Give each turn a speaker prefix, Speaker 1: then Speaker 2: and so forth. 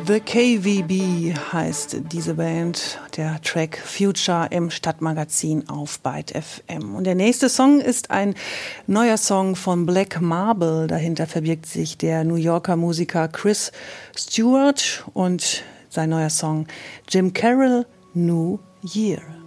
Speaker 1: The KVB heißt diese Band, der Track Future im Stadtmagazin auf Byte FM. Und der nächste Song ist ein neuer Song von Black Marble. Dahinter verbirgt sich der New Yorker Musiker Chris Stewart und sein neuer Song Jim Carroll, New Year.